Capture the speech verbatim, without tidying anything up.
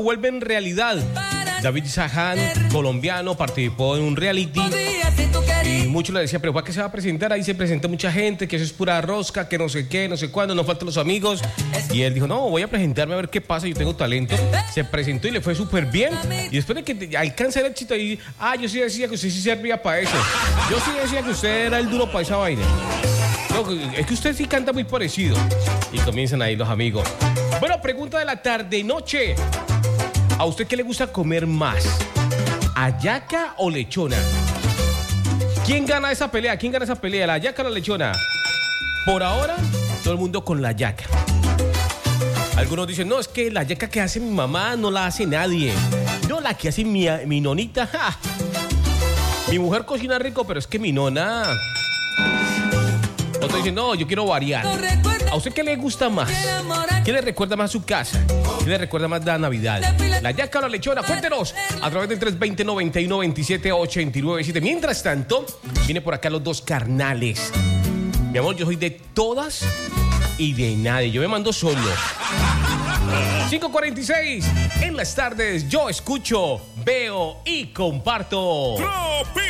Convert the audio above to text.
vuelven realidad. David Sahan, colombiano, participó en un reality y muchos le decían, pero ¿para qué se va a presentar? Ahí se presenta mucha gente, que eso es pura rosca, que no sé qué, no sé cuándo, no faltan los amigos. Y él dijo, no, voy a presentarme a ver qué pasa, yo tengo talento. Se presentó y le fue súper bien. Y después de que alcanza el éxito y ah, yo sí decía que usted sí servía para eso. Yo sí decía que usted era el duro para esa vaina. No, es que usted sí canta muy parecido. Y comienzan ahí los amigos. Bueno, pregunta de la tarde-noche. ¿A usted qué le gusta comer más? ¿Hallaca o lechona? ¿Quién gana esa pelea? ¿Quién gana esa pelea? ¿La hallaca o la lechona? Por ahora, todo el mundo con la hallaca. Algunos dicen, no, es que la hallaca que hace mi mamá no la hace nadie. No, la que hace mi, mi nonita. ¡Ja! Mi mujer cocina rico, pero es que mi nona... Otros dicen, no, yo quiero variar. ¿A usted qué le gusta más? ¿Qué le recuerda más su casa? ¿Qué le recuerda más la Navidad? ¿La hallaca o la lechona? Cuéntenos a través del tres dos cero, noventa y uno, veintisiete, ochenta y nueve siete. Mientras tanto, viene por acá los dos carnales. Mi amor, yo soy de todas y de nadie. Yo me mando solo. cinco cuarenta y seis. En las tardes yo escucho, veo y comparto. Tropi